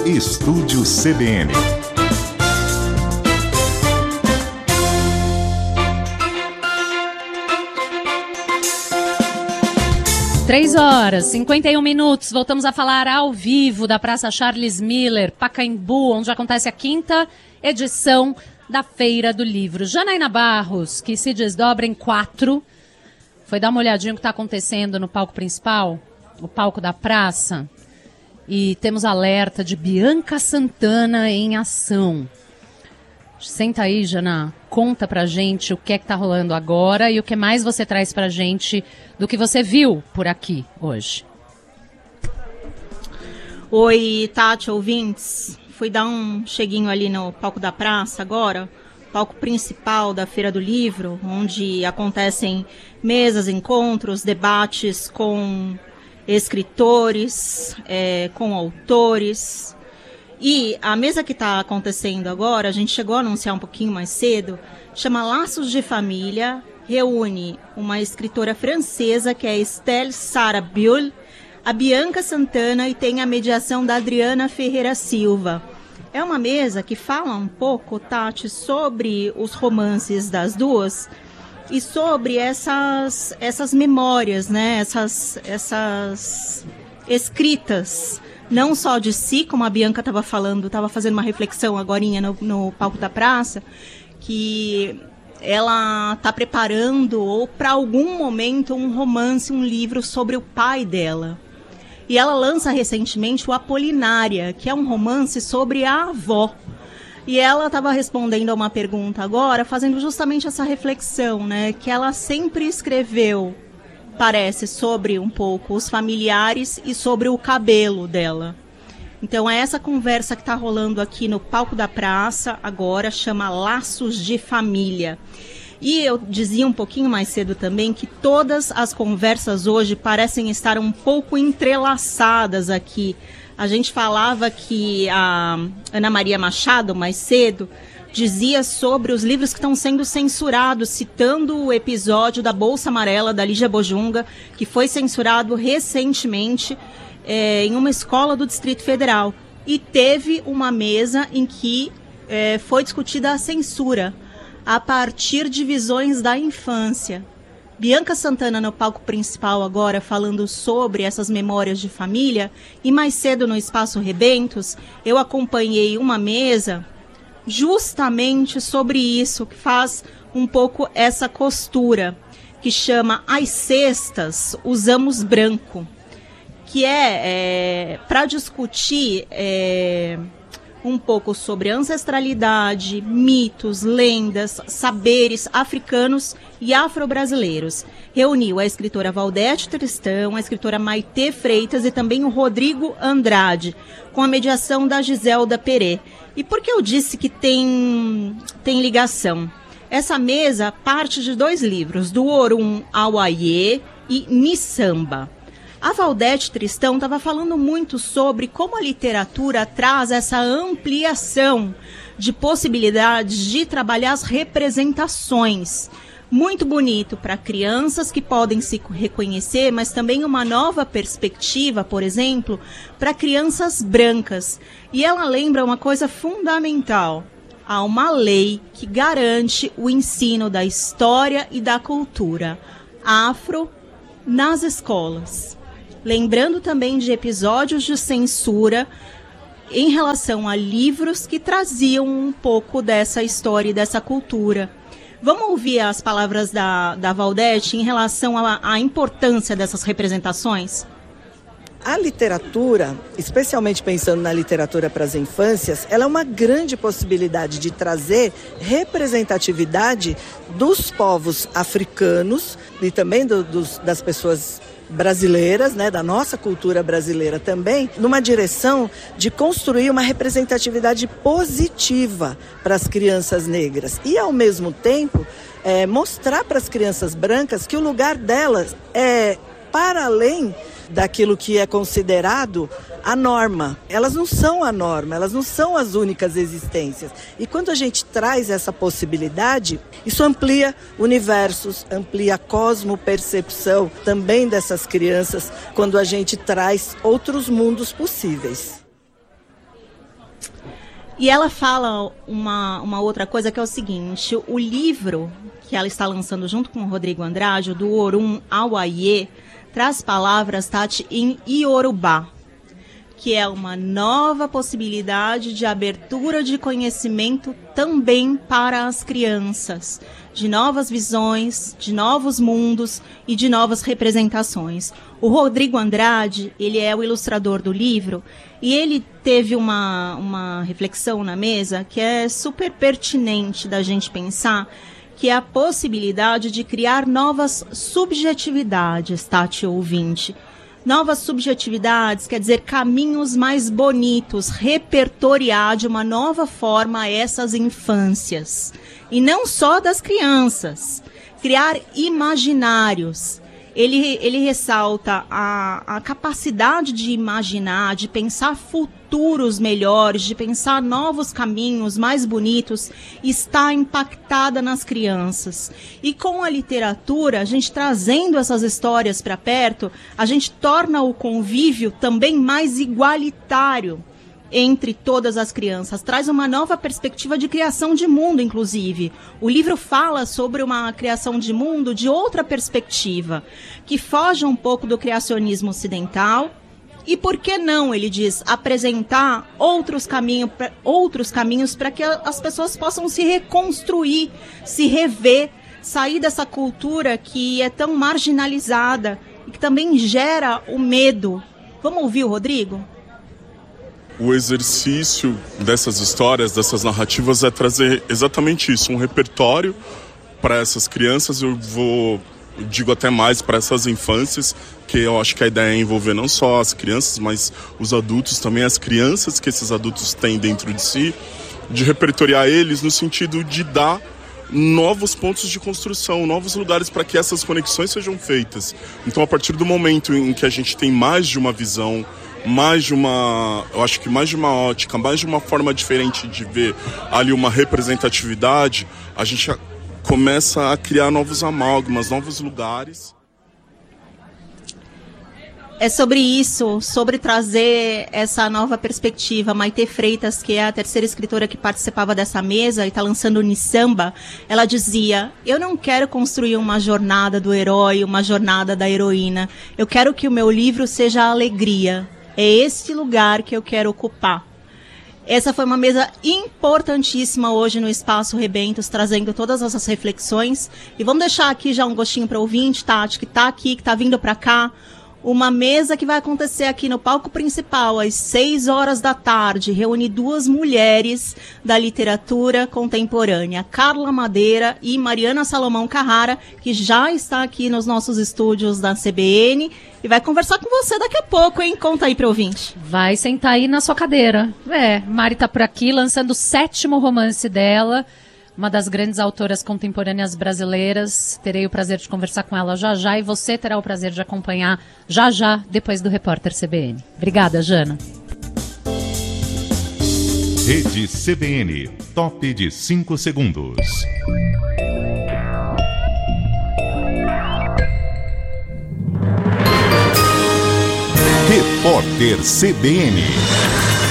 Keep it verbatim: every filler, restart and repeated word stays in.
Estúdio C B N. Três horas, cinquenta e um minutos, voltamos a falar ao vivo da Praça Charles Miller, Pacaembu, onde acontece a quinta edição da Feira do Livro. Janaína Barros, que se desdobra em quatro, foi dar uma olhadinha no que está acontecendo no palco principal, o palco da praça, e temos alerta de Bianca Santana em ação. Senta aí, Jana, conta pra gente o que é que tá rolando agora e o que mais você traz pra gente do que você viu por aqui hoje. Oi, Tati, ouvintes. Fui dar um cheguinho ali no palco da praça agora, palco principal da Feira do Livro, onde acontecem mesas, encontros, debates com escritores, é, com autores. E a mesa que está acontecendo agora, a gente chegou a anunciar um pouquinho mais cedo, chama Laços de Família, reúne uma escritora francesa que é Estelle Sarabulle, a Bianca Santana e tem a mediação da Adriana Ferreira Silva. É uma mesa que fala um pouco, Tati, sobre os romances das duas e sobre essas, essas memórias, né? essas, essas escritas, não só de si, como a Bianca estava falando, estava fazendo uma reflexão agorinha no, no palco da praça, que ela está preparando, ou para algum momento, um romance, um livro sobre o pai dela. E ela lança recentemente o Apolinária, que é um romance sobre a avó. E ela estava respondendo a uma pergunta agora, fazendo justamente essa reflexão, né, que ela sempre escreveu, parece, sobre um pouco os familiares e sobre o cabelo dela. Então é essa conversa que está rolando aqui no palco da praça agora, chama Laços de Família. E eu dizia um pouquinho mais cedo também que todas as conversas hoje parecem estar um pouco entrelaçadas aqui. A gente falava que a Ana Maria Machado, mais cedo, dizia sobre os livros que estão sendo censurados, citando o episódio da Bolsa Amarela, da Lígia Bojunga, que foi censurado recentemente é, em uma escola do Distrito Federal. E teve uma mesa em que é, foi discutida a censura a partir de visões da infância. Bianca Santana no palco principal agora falando sobre essas memórias de família, e mais cedo no Espaço Rebentos eu acompanhei uma mesa justamente sobre isso, que faz um pouco essa costura, que chama As Cestas Usamos Branco, que é, é para discutir é, um pouco sobre ancestralidade, mitos, lendas, saberes africanos e afro-brasileiros. Reuniu a escritora Valdete Tristão, a escritora Maitê Freitas e também o Rodrigo Andrade, com a mediação da Giselda Perê. E por que eu disse que tem, tem ligação? Essa mesa parte de dois livros, do Orum ao Aie e Nissamba. A Valdete Tristão estava falando muito sobre como a literatura traz essa ampliação de possibilidades de trabalhar as representações. Muito bonito para crianças que podem se reconhecer, mas também uma nova perspectiva, por exemplo, para crianças brancas. E ela lembra uma coisa fundamental: há uma lei que garante o ensino da história e da cultura afro nas escolas. Lembrando também de episódios de censura em relação a livros que traziam um pouco dessa história e dessa cultura. Vamos ouvir as palavras da, da Valdete em relação à, à importância dessas representações? A literatura, especialmente pensando na literatura para as infâncias, ela é uma grande possibilidade de trazer representatividade dos povos africanos e também do, dos, das pessoas brasileiras, né, da nossa cultura brasileira também, numa direção de construir uma representatividade positiva para as crianças negras e, ao mesmo tempo, é, mostrar para as crianças brancas que o lugar delas é para além daquilo que é considerado a norma. Elas não são a norma, elas não são as únicas existências. E quando a gente traz essa possibilidade, isso amplia universos, amplia a cosmopercepção também dessas crianças, quando a gente traz outros mundos possíveis. E ela fala uma, uma outra coisa que é o seguinte, o livro que ela está lançando junto com o Rodrigo Andrade, do Orun Awaye, traz palavras, Tati, em Iorubá, que é uma nova possibilidade de abertura de conhecimento também para as crianças, de novas visões, de novos mundos e de novas representações. O Rodrigo Andrade, ele é o ilustrador do livro, e ele teve uma, uma reflexão na mesa que é super pertinente da gente pensar, que é a possibilidade de criar novas subjetividades, Tati ouvinte. Novas subjetividades, quer dizer, caminhos mais bonitos, repertoriar de uma nova forma essas infâncias. E não só das crianças, criar imaginários. Ele, ele ressalta a, a capacidade de imaginar, de pensar futuros melhores, de pensar novos caminhos mais bonitos, está impactada nas crianças. E com a literatura, a gente trazendo essas histórias para perto, a gente torna o convívio também mais igualitário entre todas as crianças, traz uma nova perspectiva de criação de mundo, inclusive. O livro fala sobre uma criação de mundo de outra perspectiva, que foge um pouco do criacionismo ocidental. E por que não, ele diz, apresentar outros, caminho, outros caminhos para que as pessoas possam se reconstruir, se rever, sair dessa cultura que é tão marginalizada e que também gera o medo. Vamos ouvir o Rodrigo? O exercício dessas histórias, dessas narrativas, é trazer exatamente isso, um repertório para essas crianças. Eu vou, eu digo até mais, para essas infâncias, que eu acho que a ideia é envolver não só as crianças, mas os adultos também, as crianças que esses adultos têm dentro de si, de repertoriar eles no sentido de dar novos pontos de construção, novos lugares para que essas conexões sejam feitas. Então, a partir do momento em que a gente tem mais de uma visão, mais de uma, eu acho que mais de uma ótica, mais de uma forma diferente de ver ali uma representatividade, a gente começa a criar novos amálgamas, novos lugares. É sobre isso, sobre trazer essa nova perspectiva. Maite Freitas, que é a terceira escritora que participava dessa mesa e está lançando o Nisamba, ela dizia, eu não quero construir uma jornada do herói, uma jornada da heroína. Eu quero que o meu livro seja a alegria. É esse lugar que eu quero ocupar. Essa foi uma mesa importantíssima hoje no Espaço Rebentos, trazendo todas essas reflexões. E vamos deixar aqui já um gostinho para o ouvinte, Tati, que está aqui, que está vindo para cá. Uma mesa que vai acontecer aqui no palco principal às seis horas da tarde. Reúne duas mulheres da literatura contemporânea, Carla Madeira e Mariana Salomão Carrara, que já está aqui nos nossos estúdios da C B N e vai conversar com você daqui a pouco, hein? Conta aí para o ouvinte. Vai sentar aí na sua cadeira. É, Mari tá por aqui lançando o sétimo romance dela. Uma das grandes autoras contemporâneas brasileiras. Terei o prazer de conversar com ela já já e você terá o prazer de acompanhar já já, depois do Repórter C B N. Obrigada, Jana. Rede C B N, top de cinco segundos. Repórter C B N.